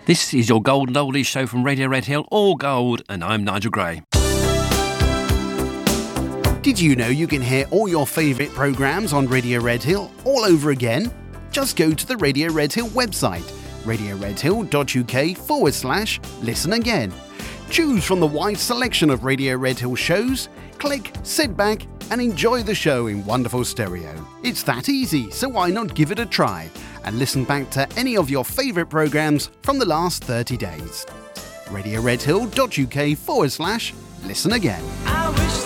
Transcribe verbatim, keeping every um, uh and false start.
This is your Golden Oldies show from Radio Red Hill, all gold, and I'm Nigel Gray. Did you know you can hear all your favourite programmes on Radio Red Hill all over again? Just go to the Radio Red Hill website, radioredhill.uk forward slash listen again. Choose from the wide selection of Radio Red Hill shows, click, sit back and enjoy the show in wonderful stereo. It's that easy, so why not give it a try and listen back to any of your favourite programmes from the last thirty days. radioredhill.uk forward slash listen again.